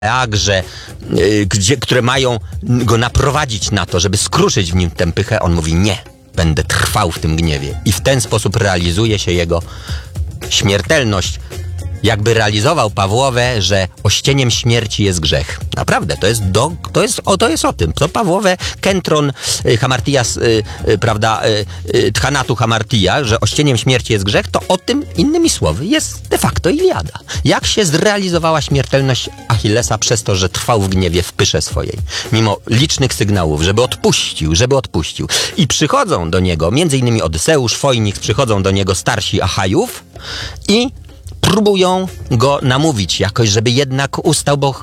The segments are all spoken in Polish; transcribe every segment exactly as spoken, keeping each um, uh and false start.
Także, yy, gdzie, które mają go naprowadzić na to, żeby skruszyć w nim tę pychę, on mówi nie, będę trwał w tym gniewie. I w ten sposób realizuje się jego śmiertelność. Jakby realizował Pawłowe, że ościeniem śmierci jest grzech. Naprawdę, to jest, do, to jest, o, to jest o tym. To Pawłowe, Kentron, y, Hamartias, y, y, prawda, y, y, Tchanatu Hamartia, że ościeniem śmierci jest grzech, to o tym, innymi słowy, jest de facto Iliada. Jak się zrealizowała śmiertelność Achillesa przez to, że trwał w gniewie, w pysze swojej. Mimo licznych sygnałów, żeby odpuścił, żeby odpuścił. I przychodzą do niego, między innymi Odyseusz, Foinix, przychodzą do niego starsi Achajów i próbują go namówić jakoś, żeby jednak ustał, bo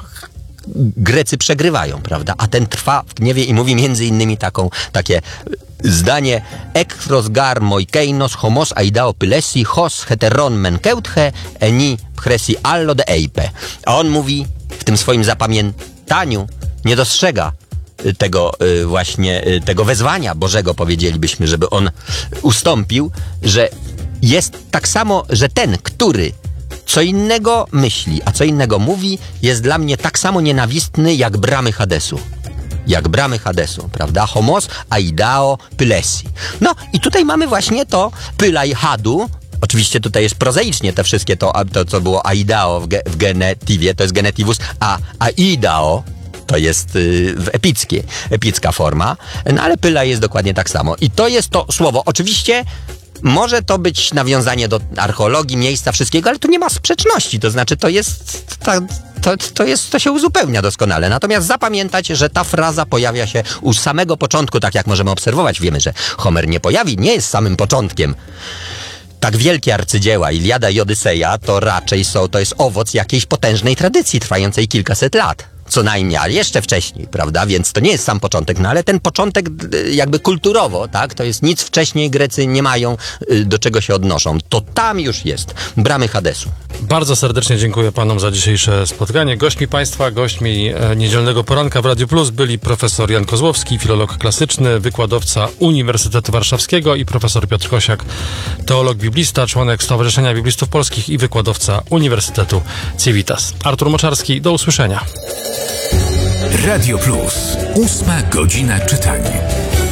Grecy przegrywają, prawda? A ten trwa w gniewie i mówi między innymi taką, takie zdanie ekros gar moikeinos homos aidao pylesi hos heteron menkeuthe eni pchresi allo de eipe. A on mówi w tym swoim zapamiętaniu, nie dostrzega tego właśnie, tego wezwania Bożego, powiedzielibyśmy, żeby on ustąpił, że jest tak samo, że ten, który co innego myśli, a co innego mówi, jest dla mnie tak samo nienawistny jak bramy Hadesu. Jak bramy Hadesu, prawda? Homos aidao pylesi. No i tutaj mamy właśnie to pylaj hadu. Oczywiście tutaj jest prozaicznie te wszystkie, to, to co było aidao w, ge, w genetywie, to jest genetivus, a aidao to jest y, w epickie, epicka forma, no ale pyla jest dokładnie tak samo. I to jest to słowo. Oczywiście może to być nawiązanie do archeologii, miejsca, wszystkiego, ale tu nie ma sprzeczności, to znaczy to jest, to, to, to jest, to się uzupełnia doskonale. Natomiast zapamiętać, że ta fraza pojawia się u samego początku, tak jak możemy obserwować. Wiemy, że Homer nie pojawi, nie jest samym początkiem. Tak wielkie arcydzieła, Iliada i Odyseja, to raczej są, to jest owoc jakiejś potężnej tradycji trwającej kilkaset lat. Co najmniej, ale jeszcze wcześniej, prawda? Więc to nie jest sam początek, no ale ten początek jakby kulturowo, tak? To jest nic wcześniej Grecy nie mają, do czego się odnoszą. To tam już jest bramy Hadesu. Bardzo serdecznie dziękuję panom za dzisiejsze spotkanie. Gośćmi państwa, gośćmi niedzielnego poranka w Radiu Plus byli profesor Jan Kozłowski, filolog klasyczny, wykładowca Uniwersytetu Warszawskiego i profesor Piotr Kosiak, teolog biblista, członek Stowarzyszenia Biblistów Polskich i wykładowca Uniwersytetu Civitas. Artur Moczarski, do usłyszenia. Radio Plus. Ósma godzina czytania.